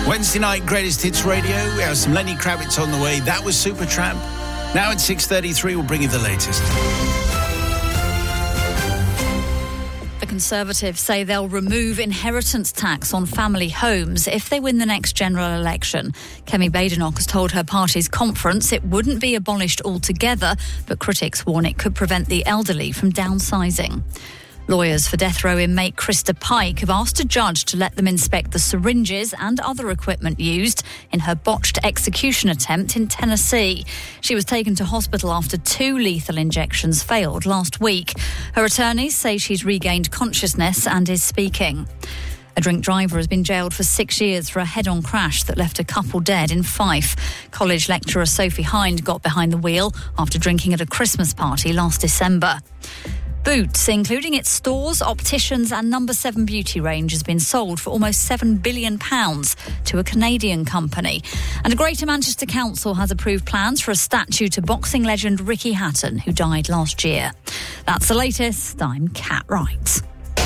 Wednesday night Greatest Hits Radio. We have some Lenny Kravitz on the way. That was Supertramp. Now at 6:33, we'll bring you the latest. The Conservatives say they'll remove inheritance tax on family homes if they win the next general election. Kemi Badenoch has told her party's conference it wouldn't be abolished altogether, but critics warn it could prevent the elderly from downsizing. Lawyers for death row inmate Krista Pike have asked a judge to let them inspect the syringes and other equipment used in her botched execution attempt in Tennessee. She was taken to hospital after 2 lethal injections failed last week. Her attorneys say she's regained consciousness and is speaking. A drink driver has been jailed for 6 years for a head-on crash that left a couple dead in Fife. College lecturer Sophie Hind got behind the wheel after drinking at a Christmas party last December. Boots, including its stores, opticians and No. 7 beauty range, has been sold for almost £7 billion to a Canadian company. And a Greater Manchester Council has approved plans for a statue to boxing legend Ricky Hatton, who died last year. That's the latest. I'm Kat Wright.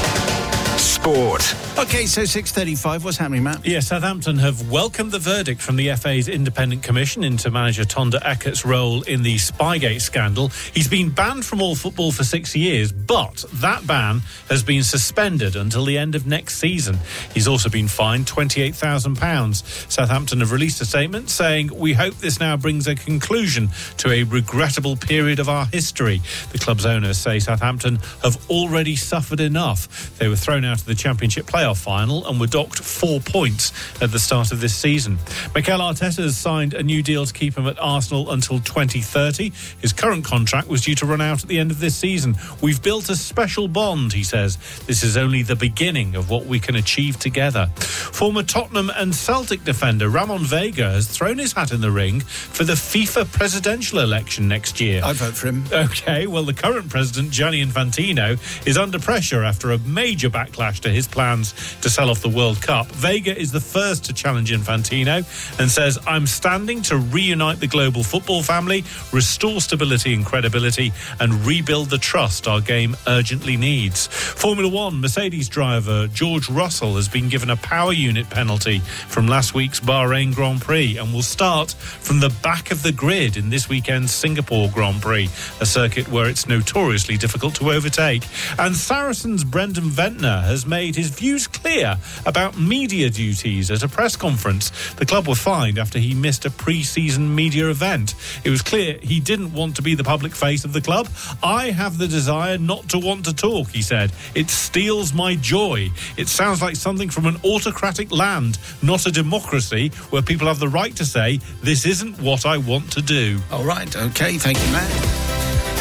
Sport. OK, so 6:35. What's happening, Matt? Yeah, Southampton have welcomed the verdict from the FA's independent commission into manager Tonda Eckert's role in the Spygate scandal. He's been banned from all football for 6 years, but that ban has been suspended until the end of next season. He's also been fined £28,000. Southampton have released a statement saying, "We hope this now brings a conclusion to a regrettable period of our history." The club's owners say Southampton have already suffered enough. They were thrown out of the Championship playoff final and were docked 4 points at the start of this season. Mikel Arteta has signed a new deal to keep him at Arsenal until 2030. His current contract was due to run out at the end of this season. "We've built a special bond," he says. "This is only the beginning of what we can achieve together." Former Tottenham and Celtic defender Ramon Vega has thrown his hat in the ring for the FIFA presidential election next year. I'd vote for him. OK, well, the current president, Gianni Infantino, is under pressure after a major backlash to his plans to sell off the World Cup. Vega is the first to challenge Infantino and says, "I'm standing to reunite the global football family, restore stability and credibility, and rebuild the trust our game urgently needs." Formula One Mercedes driver George Russell has been given a power unit penalty from last week's Bahrain Grand Prix and will start from the back of the grid in this weekend's Singapore Grand Prix, a circuit where it's notoriously difficult to overtake. And Saracens' Brendan Ventnor has made his views clear about media duties at a press conference. The club were fined after he missed a pre-season media event. It was clear he didn't want to be the public face of the club. "I have the desire not to want to talk," he said. "It steals my joy. It sounds like something from an autocratic land, not a democracy, where people have the right to say, this isn't what I want to do." All right, OK, thank you, Matt.